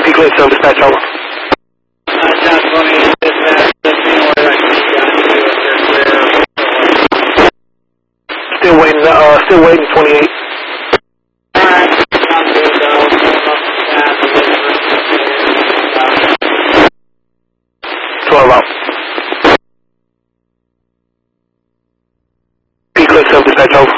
Peak 7 dispatch, over. John 20, dispatch, let me know where I can get to if Still waiting, 28. Alright, sounds good though. Pulling up the path, 12 out. Peak 7 dispatch, over.